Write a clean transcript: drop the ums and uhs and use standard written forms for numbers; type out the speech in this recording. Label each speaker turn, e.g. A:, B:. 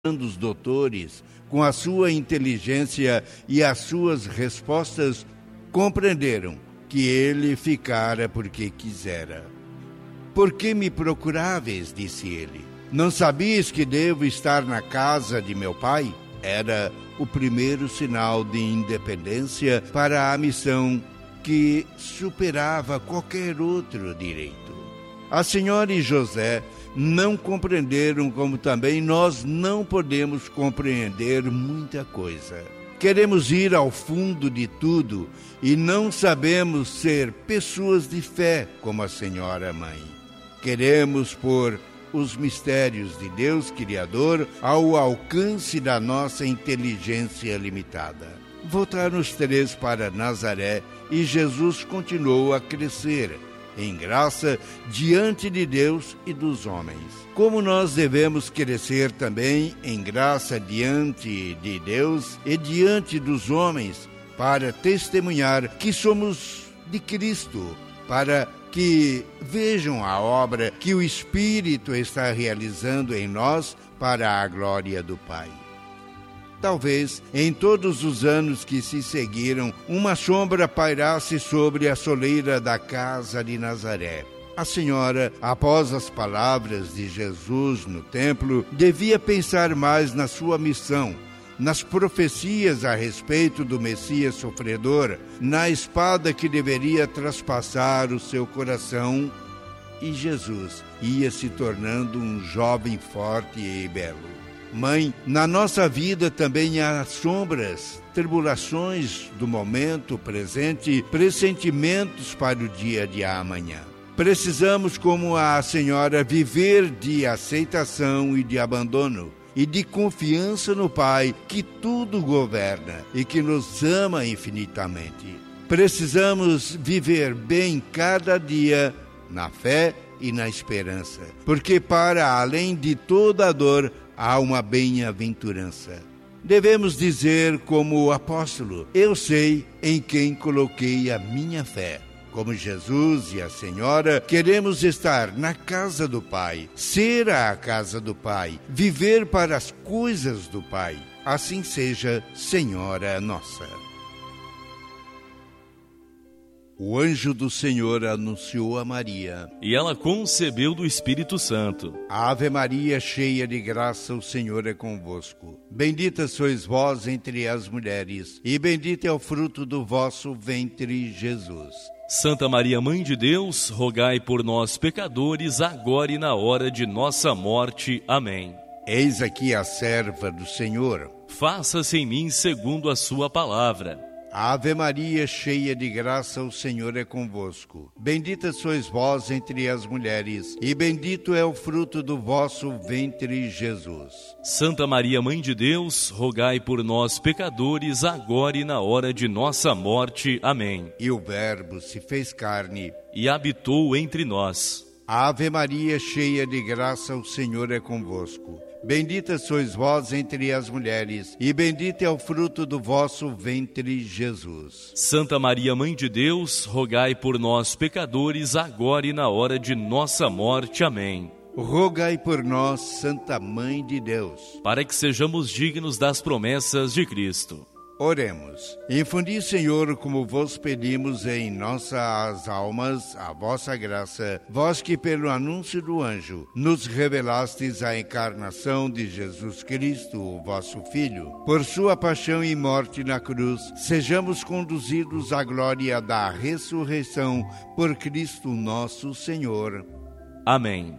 A: dos doutores, com a sua inteligência e as suas respostas, compreenderam que ele ficara porque quisera. Por que me procuráveis? Disse ele. Não sabias que devo estar na casa de meu pai? Era o primeiro sinal de independência para a missão que superava qualquer outro direito. A senhora e José não compreenderam, como também nós não podemos compreender muita coisa. Queremos ir ao fundo de tudo e não sabemos ser pessoas de fé como a senhora mãe. Queremos pôr os mistérios de Deus Criador ao alcance da nossa inteligência limitada. Voltaram os três para Nazaré e Jesus continuou a crescer em graça diante de Deus e dos homens. Como nós devemos crescer também em graça diante de Deus e diante dos homens para testemunhar que somos de Cristo, para que vejam a obra que o Espírito está realizando em nós para a glória do Pai. Talvez, em todos os anos que se seguiram, uma sombra pairasse sobre a soleira da casa de Nazaré. A senhora, após as palavras de Jesus no templo, devia pensar mais na sua missão, nas profecias a respeito do Messias sofredor, na espada que deveria traspassar o seu coração, e Jesus ia se tornando um jovem forte e belo. Mãe, na nossa vida também há sombras, tribulações do momento presente, pressentimentos para o dia de amanhã. Precisamos, como a senhora, viver de aceitação e de abandono, e de confiança no Pai, que tudo governa e que nos ama infinitamente. Precisamos viver bem cada dia na fé e na esperança, porque para além de toda a dor, há uma bem-aventurança. Devemos dizer como o apóstolo: eu sei em quem coloquei a minha fé. Como Jesus e a Senhora, queremos estar na casa do Pai, ser a casa do Pai, viver para as coisas do Pai. Assim seja, Senhora nossa. O anjo do Senhor anunciou a Maria,
B: e ela concebeu do Espírito Santo.
A: Ave Maria, cheia de graça, o Senhor é convosco. Bendita sois vós entre as mulheres, e bendito é o fruto do vosso ventre, Jesus.
B: Santa Maria, Mãe de Deus, rogai por nós, pecadores, agora e na hora de nossa morte. Amém.
A: Eis aqui a serva do Senhor.
B: Faça-se em mim segundo a sua palavra.
A: Ave Maria, cheia de graça, o Senhor é convosco. Bendita sois vós entre as mulheres, e bendito é o fruto do vosso ventre, Jesus.
B: Santa Maria, Mãe de Deus, rogai por nós, pecadores, agora e na hora de nossa morte. Amém.
A: E o Verbo se fez carne
B: e habitou entre nós.
A: Ave Maria, cheia de graça, o Senhor é convosco. Bendita sois vós entre as mulheres, e bendito é o fruto do vosso ventre, Jesus.
B: Santa Maria, Mãe de Deus, rogai por nós, pecadores, agora e na hora de nossa morte. Amém.
A: Rogai por nós, Santa Mãe de Deus,
B: para que sejamos dignos das promessas de Cristo.
A: Oremos. Infundi, Senhor, como vos pedimos em nossas almas a vossa graça, vós que pelo anúncio do anjo nos revelastes a encarnação de Jesus Cristo, o vosso Filho. Por sua paixão e morte na cruz, sejamos conduzidos à glória da ressurreição por Cristo nosso Senhor.
B: Amém.